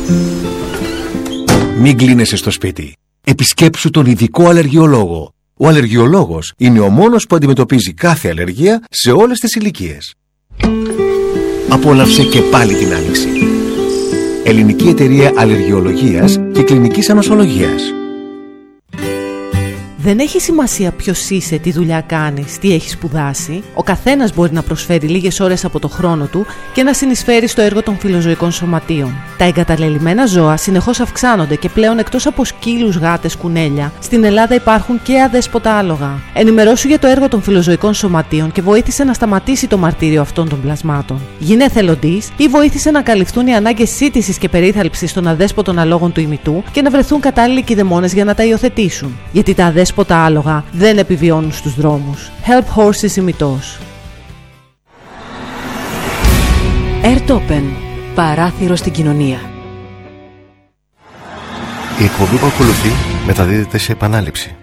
Μην κλείνεσαι στο σπίτι. Επισκέψου τον ειδικό αλλεργιολόγο. Ο αλλεργιολόγος είναι ο μόνος που αντιμετωπίζει κάθε αλλεργία σε όλες τις ηλικίες. Απόλαυσε και πάλι την άνοιξη. Ελληνική Εταιρεία Αλλεργιολογίας και Κλινικής Ανοσολογίας. Δεν έχει σημασία ποιος είσαι, τι δουλειά κάνεις, τι έχεις σπουδάσει. Ο καθένας μπορεί να προσφέρει λίγες ώρες από το χρόνο του και να συνεισφέρει στο έργο των φιλοζωικών σωματείων. Τα εγκαταλελειμμένα ζώα συνεχώς αυξάνονται και πλέον εκτός από σκύλους, γάτες, κουνέλια, στην Ελλάδα υπάρχουν και αδέσποτα άλογα. Ενημερώσου για το έργο των φιλοζωικών σωματείων και βοήθησε να σταματήσει το μαρτύριο αυτών των πλασμάτων. Γίνε εθελοντής ή βοήθησε να καλυφθούν οι ανάγκες σύτησης και περίθαλψης των αδέσποτων αλόγων του ημιτού και να βρεθούν κατάλληλοι κηδεμόνες για να τα υιοθετήσουν. Γιατί τα αδέσποτα άλογα δεν επιβιώνουν στους δρόμους. Help Horses ημιτός. Airtopen. Παράθυρο στην κοινωνία. Η εκπομπή που ακολουθεί μεταδίδεται σε επανάληψη.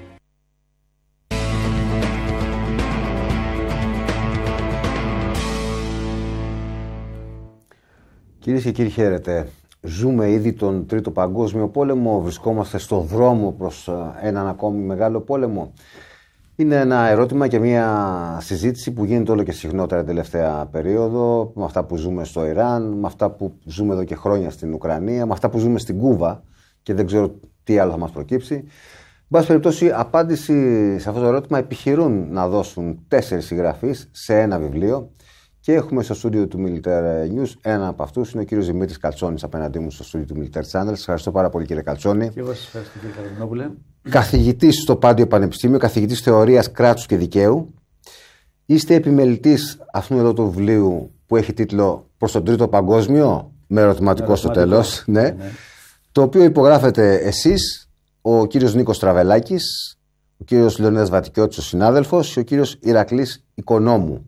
Κυρίες και κύριοι, χαίρετε. Ζούμε ήδη τον Τρίτο Παγκόσμιο Πόλεμο, βρισκόμαστε στο δρόμο προς έναν ακόμη μεγάλο πόλεμο. Είναι ένα ερώτημα και μια συζήτηση που γίνεται όλο και συχνότερα τελευταία περίοδο, με αυτά που ζούμε στο Ιράν, με αυτά που ζούμε εδώ και χρόνια στην Ουκρανία, με αυτά που ζούμε στην Κούβα και δεν ξέρω τι άλλο θα μας προκύψει. Εν πάση περιπτώσει, απάντηση σε αυτό το ερώτημα επιχειρούν να δώσουν 4 συγγραφείς σε ένα βιβλίο. Και έχουμε στο στούντιο του Military News ένα από αυτούς, είναι ο κύριος Δημήτρης Καλτσόνης απέναντί μου στο στούντιο του Military Channel. Σας ευχαριστώ πάρα πολύ, κύριε Καλτσόνη. Και εγώ σας ευχαριστώ, κύριε Καρδινόπουλε. Καθηγητής στο Πάντιο Πανεπιστήμιο, καθηγητής θεωρίας κράτους και δικαίου. Είστε επιμελητής αυτού εδώ του βιβλίου που έχει τίτλο «Προς τον Τρίτο Παγκόσμιο», με ερωτηματικό στο τέλος. Ναι. Το οποίο υπογράφετε εσείς, ο κύριος Νίκος Τραβελάκης, ο κύριος Λεωνίδας Βατικιώτης, ο συνάδελφος, και ο κύριος Ηρακλής Οικονόμου.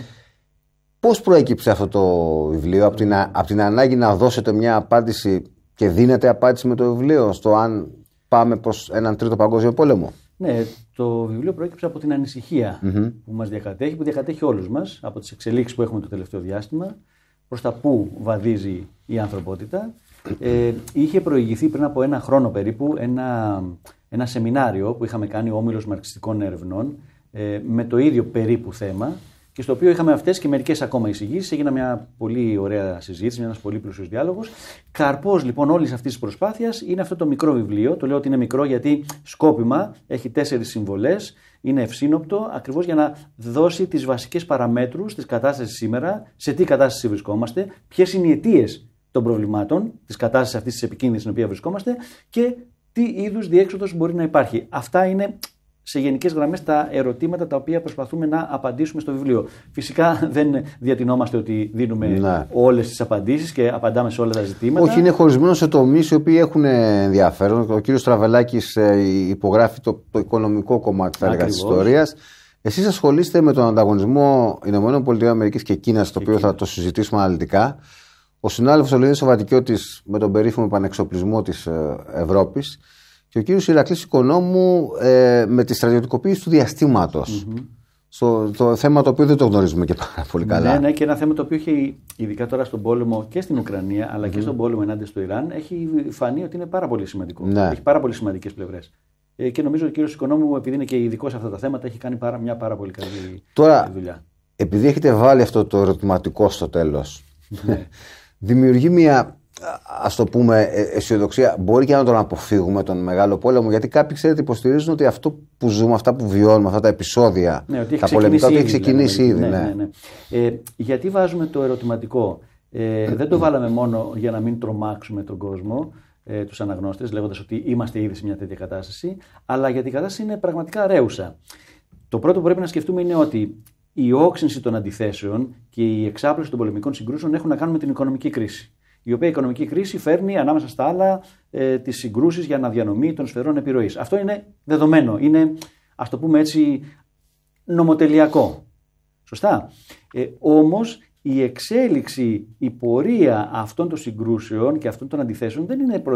Πώς προέκυψε αυτό το βιβλίο, από την ανάγκη να δώσετε μια απάντηση και δίνετε απάντηση με το βιβλίο στο αν πάμε προς έναν Τρίτο Παγκόσμιο Πόλεμο? Ναι, το βιβλίο προέκυψε από την ανησυχία που μας διακατέχει, που διακατέχει όλους μας, από τις εξελίξεις που έχουμε το τελευταίο διάστημα, προς τα πού βαδίζει η ανθρωπότητα. Είχε προηγηθεί πριν από ένα χρόνο περίπου ένα σεμινάριο που είχαμε κάνει ο Όμιλος Μαρξιστικών Ερευνών με το ίδιο περίπου θέμα, και στο οποίο είχαμε αυτές και μερικές ακόμα εισηγήσεις. Έγινε μια πολύ ωραία συζήτηση, ένας πολύ πλούσιος διάλογος. Καρπός λοιπόν όλης αυτής της προσπάθειας είναι αυτό το μικρό βιβλίο. Το λέω ότι είναι μικρό γιατί σκόπιμα έχει 4 συμβολές, είναι ευσύνοπτο, ακριβώς για να δώσει τις βασικές παραμέτρους της κατάστασης σήμερα, σε τι κατάσταση βρισκόμαστε, ποιες είναι οι αιτίες των προβλημάτων της κατάστασης αυτής της επικίνδυνης στην οποία βρισκόμαστε και τι είδους διέξοδος μπορεί να υπάρχει. Αυτά είναι σε γενικές γραμμές τα ερωτήματα τα οποία προσπαθούμε να απαντήσουμε στο βιβλίο. Φυσικά δεν διατηνόμαστε ότι δίνουμε όλες τις απαντήσεις και απαντάμε σε όλα τα ζητήματα. Όχι, είναι χωρισμένο σε τομείς οι οποίοι έχουν ενδιαφέρον. Ο κύριος Τραβελάκης υπογράφει το οικονομικό κομμάτι της ιστορίας. Εσείς ασχολείστε με τον ανταγωνισμό ΗΠΑ και Κίνας, το οποίο θα το συζητήσουμε αναλυτικά. Ο συνάδελφος ο Λεωνίδας Βατικιώτης με τον περίφημο επανεξοπλισμό της Ευρώπης. Και ο κύριος Ηρακλής Οικονόμου με τη στρατιωτικοποίηση του διαστήματος. Το θέμα το οποίο δεν το γνωρίζουμε και πάρα πολύ καλά. Ναι, και ένα θέμα το οποίο έχει, ειδικά τώρα στον πόλεμο και στην Ουκρανία, αλλά και στον πόλεμο ενάντια στο Ιράν, έχει φανεί ότι είναι πάρα πολύ σημαντικό. Ναι. Έχει πάρα πολύ σημαντικές πλευρές. Και νομίζω ότι ο κύριος Οικονόμου, επειδή είναι και ειδικός σε αυτά τα θέματα, έχει κάνει μια πάρα πολύ καλή δουλειά. Επειδή έχετε βάλει αυτό το ερωτηματικό στο τέλος, δημιουργεί μια, ας το πούμε, αισιοδοξία. Μπορεί και να τον αποφύγουμε τον μεγάλο πόλεμο, γιατί κάποιοι, ξέρετε, υποστηρίζουν ότι αυτό που ζούμε, αυτά που βιώνουμε, αυτά τα επεισόδια, τα πολεμικά, ότι έχει ξεκινήσει ήδη. Ναι. Γιατί βάζουμε το ερωτηματικό? Δεν το βάλαμε μόνο για να μην τρομάξουμε τον κόσμο, τους αναγνώστες, λέγοντας ότι είμαστε ήδη σε μια τέτοια κατάσταση, αλλά γιατί η κατάσταση είναι πραγματικά ρέουσα. Το πρώτο που πρέπει να σκεφτούμε είναι ότι η όξυνση των αντιθέσεων και η εξάπλωση των πολεμικών συγκρούσεων έχουν να κάνουν με την οικονομική κρίση. Η οποία οικονομική κρίση φέρνει ανάμεσα στα άλλα τις συγκρούσεις για αναδιανομή των σφαιρών επιρροής. Αυτό είναι δεδομένο, είναι, ας το πούμε έτσι, νομοτελειακό. Σωστά. Όμως η εξέλιξη, η πορεία αυτών των συγκρούσεων και αυτών των αντιθέσεων δεν είναι